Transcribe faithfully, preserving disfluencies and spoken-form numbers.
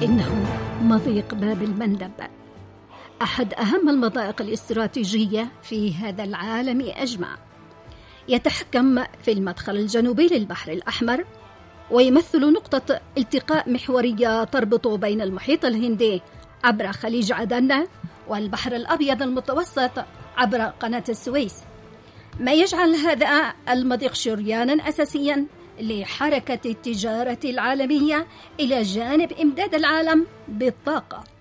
إنه مضيق باب المندب، أحد أهم المضائق الاستراتيجية في هذا العالم أجمع. يتحكم في المدخل الجنوبي للبحر الأحمر، ويمثل نقطة التقاء محورية تربط بين المحيط الهندي عبر خليج عدن والبحر الأبيض المتوسط عبر قناة السويس، ما يجعل هذا المضيق شريانا أساسيا لحركة التجارة العالمية إلى جانب إمداد العالم بالطاقة.